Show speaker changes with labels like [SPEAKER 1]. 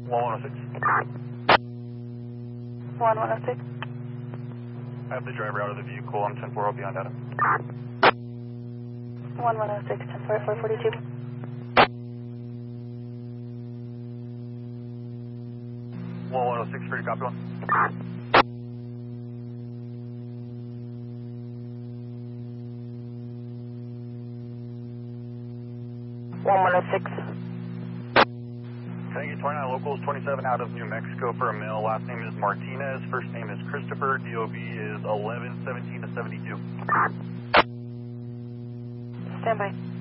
[SPEAKER 1] 1106.
[SPEAKER 2] 1106.
[SPEAKER 1] I have the driver out of the vehicle. I'm 10-4, I'll be on data.
[SPEAKER 2] 1106, 10-4, 442.
[SPEAKER 1] 1106, free to copy one.
[SPEAKER 2] 1106.
[SPEAKER 1] Can I get 29 locals, 27 out of New Mexico for a male. Last name is Martinez. First name is Christopher. DOB is 1117 to 72.
[SPEAKER 2] Stand by.